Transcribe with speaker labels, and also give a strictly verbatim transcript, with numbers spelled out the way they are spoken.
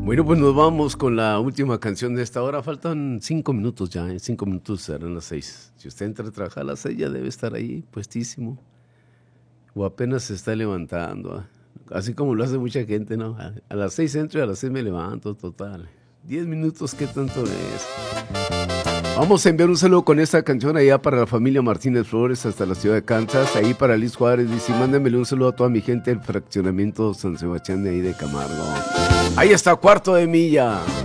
Speaker 1: Bueno, pues nos vamos con la última canción de esta hora. Faltan cinco minutos ya, en cinco minutos serán las seis. Si usted entra a trabajar a las seis, ya debe estar ahí, puestísimo. O apenas se está levantando. ¿eh? Así como lo hace mucha gente, ¿no? A, a las seis entro y a las seis me levanto, total. Diez minutos, ¿qué tanto es? Vamos a enviar un saludo con esta canción allá para la familia Martínez Flores hasta la ciudad de Kansas. Ahí para Liz Juárez dice, mándamele un saludo a toda mi gente del fraccionamiento San Sebastián de ahí de Camargo. Ahí está, Cuarto de Milla.